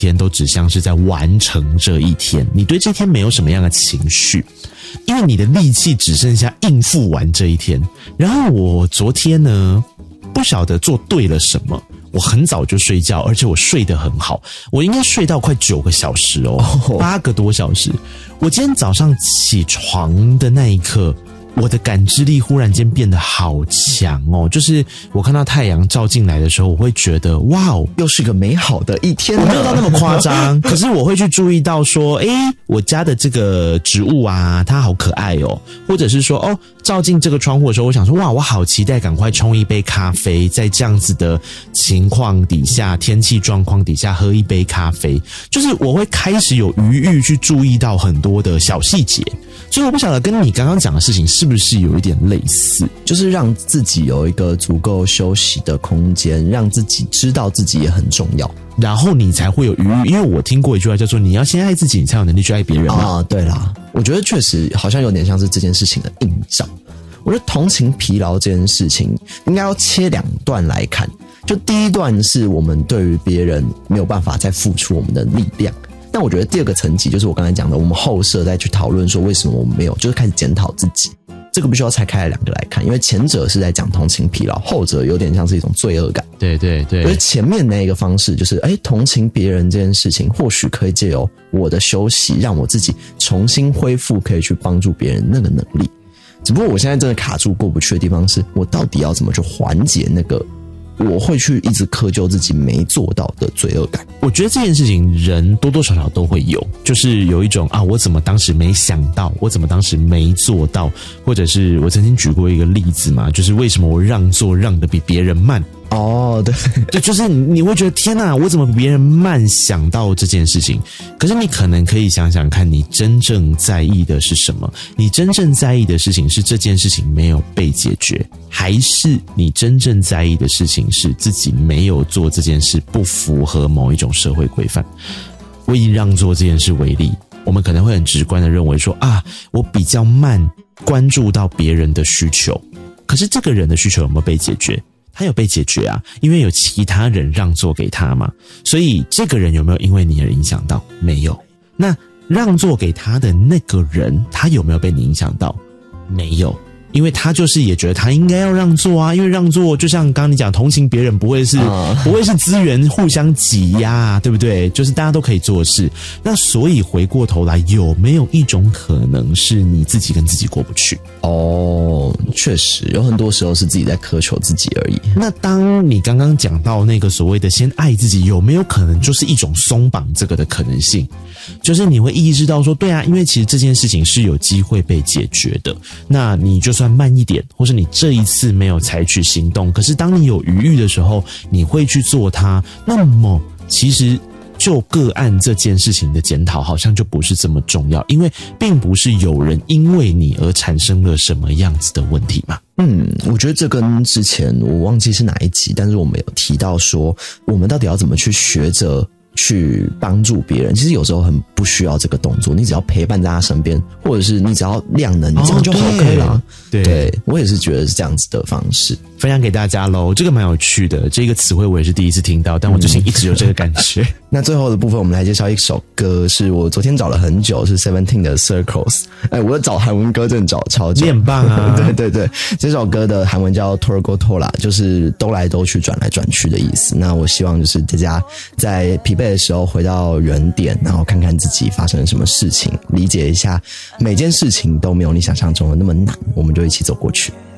天都只像是在完成这一天，你对这天没有什么样的情绪，因为你的力气只剩下应付完这一天。然后我昨天呢，不晓得做对了什么，我很早就睡觉，而且我睡得很好，我应该睡到快9个小时8个多小时。我今天早上起床的那一刻，我的感知力忽然间变得好强哦，就是我看到太阳照进来的时候，我会觉得哇哦， 又是个美好的一天。 我没有到那么夸张，可是我会去注意到说，我家的这个植物啊，它好可爱哦，或者是说照进这个窗户的时候，我想说哇，我好期待赶快冲一杯咖啡，在这样子的情况底下，天气状况底下喝一杯咖啡，就是我会开始有余裕去注意到很多的小细节。所以我不晓得跟你刚刚讲的事情是不是有一点类似， 就是让自己有一个足够休息的空间，让自己知道自己也很重要， 然后你才会有余裕。因为我听过一句话叫做你要先爱自己，你才有能力去爱别人嘛。 啊，对啦，我觉得确实好像有点像是这件事情的映照。我觉得同情疲劳这件事情应该要切2段来看，就第一段是我们对于别人没有办法再付出我们的力量，但我觉得第2个层级就是我刚才讲的，我们后设再去讨论说为什么我们没有，就是开始检讨自己。这个必须要拆开来2个来看，因为前者是在讲同情疲劳，后者有点像是一种罪恶感。 对对对， 而前面那一个方式就是同情别人这件事情，或许可以借由我的休息，让我自己重新恢复可以去帮助别人那个能力。只不过我现在真的卡住过不去的地方是，我到底要怎么去缓解那个我会去一直苛求自己没做到的罪恶感。 我觉得这件事情人多多少少都会有，就是有一种我怎么当时没想到，我怎么当时没做到，或者是我曾经举过一个例子嘛，就是为什么我让座让得比别人慢。 对对，就是你会觉得天哪，我怎么比别人慢想到这件事情？可是你可能可以想想看，你真正在意的是什么？你真正在意的事情是这件事情没有被解决，还是你真正在意的事情是自己没有做这件事不符合某一种社会规范？我以让座这件事为例，我们可能会很直观的认为说我比较慢关注到别人的需求，可是这个人的需求有没有被解决？他有被解决啊，因为有其他人让座给他嘛，所以这个人有没有因为你而影响到？没有。那让座给他的那个人，他有没有被你影响到？没有。因为他就是也觉得他应该要让座啊，因为让座就像刚刚你讲，同情别人不会是资源互相挤压，对不对？就是大家都可以做事。那所以回过头来，有没有一种可能是你自己跟自己过不去？ 确实有很多时候是自己在苛求自己而已。 那当你刚刚讲到那个所谓的先爱自己，有没有可能就是一种松绑这个的可能性？就是你会意识到说，对啊，因为其实这件事情是有机会被解决的，那你就算慢一点，或是你这一次没有采取行动，可是当你有余裕的时候，你会去做它，那么其实就个案这件事情的检讨好像就不是这么重要，因为并不是有人因为你而产生了什么样子的问题嘛。 我觉得这跟之前我忘记是哪一集，但是我们有提到说，我们到底要怎么去学着去帮助别人，其实有时候很不需要这个动作，你只要陪伴在他身边，或者是你只要量能，这样就 OK 了。对，我也是觉得是这样子的方式。 分享给大家咯，这个蛮有趣的，这个词汇我也是第一次听到，但我最近一直有这个感觉。 那最后的部分我们来介绍一首歌，是我昨天找了很久，是 Seventeen 的 Circles。我找韩文歌真的找超久。 你很棒啊。 对对对，这首歌的韩文叫 Torgotola， 就是兜来兜去转来转去的意思。那我希望就是大家在疲惫的时候回到原点，然后看看自己发生了什么事情，理解一下每件事情都没有你想象中的那么难，我们就一起走过去。